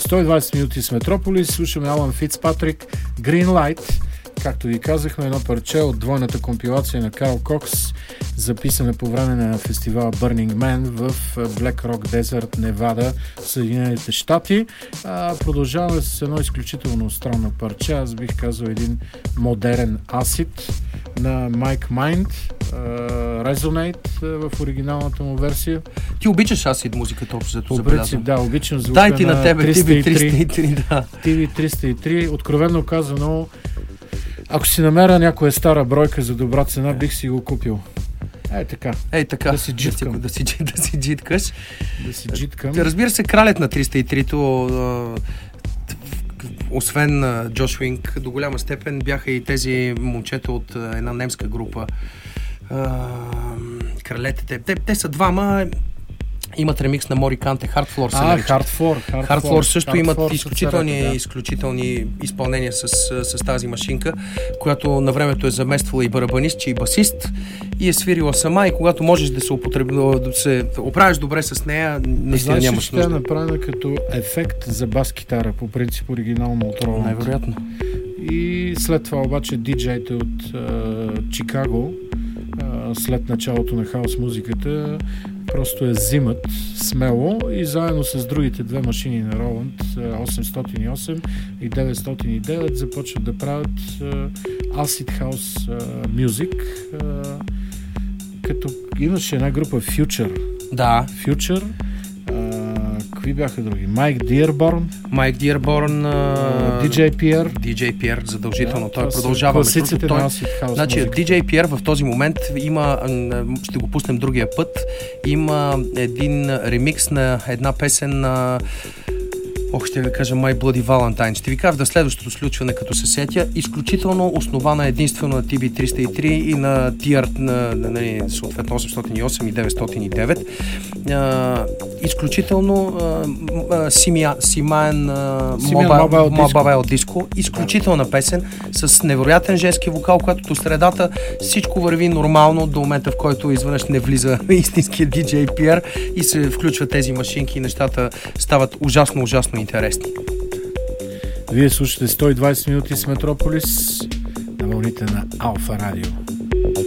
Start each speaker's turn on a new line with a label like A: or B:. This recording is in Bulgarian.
A: 120 минути с Метрополис. Слушаме Алан Фицпатрик, Green Light. Както ви казахме, едно парче от двойната компилация на Карл Кокс, записана по време на фестивала Burning Man в Black Rock Desert, Невада, Съединените щати. Продължаваме с едно изключително странно парче. Аз бих казал един модерен асид на Mike Mind, Resonate в оригиналната му версия.
B: Ти обичаш асид музиката, общо
A: по принцип, да, обичам звука
B: дай ти на тебе,
A: 303, да. TV303. Откровенно казано, ако си намеря някоя стара бройка за добра цена, бих си го купил. Така.
B: Да си джиткам. Да си джиткаш.
A: Да си джиткам.
B: Разбира се, кралят на 303-то, освен Джош Уинг, до голяма степен бяха и тези момчета от една немска група. Кралете. Те са двама. Имат ремикс на Мори Канте, Hardfloor се нарича. Hardfloor също имат изключителни изпълнения с тази машинка, която на времето е замествала и барабанист, и басист, и е свирила сама, и когато можеш да се оправиш добре с нея, наистина нямаш нужда.
A: Тя е направена като ефект за бас-китара, по принцип оригинално от Роланд.
B: Най-вероятно.
A: И след това обаче диджеите от Чикаго, след началото на хаос музиката, просто я взимат смело и заедно с другите две машини на Роланд, 808 и 909, започват да правят Acid House Music, като имаше една група Future.
B: Да.
A: Future. Какви бяха други? Майк Диерборн, DJ Pierre,
B: задължително.
A: Да,
B: той продължава.
A: Класиците на Acid House.
B: Значи, DJ Pierre в този момент има, ще го пуснем другия път, има един ремикс на една песен на ще ви кажа My Bloody Valentine. Ще ви кажа да следващото случване, като се сетя, изключително основана единствено на TB303 и на TR, на съответно 808 и 909. Изключително Симаен Mobile Disco. Изключителна песен с невероятен женски вокал, когато до средата всичко върви нормално до момента, в който изведнъж не влиза истинския DJ Pierre и се включват тези машинки и нещата стават ужасно интересни.
A: Вие слушате 120 минути с Метрополис на вълните на Алфа Радио.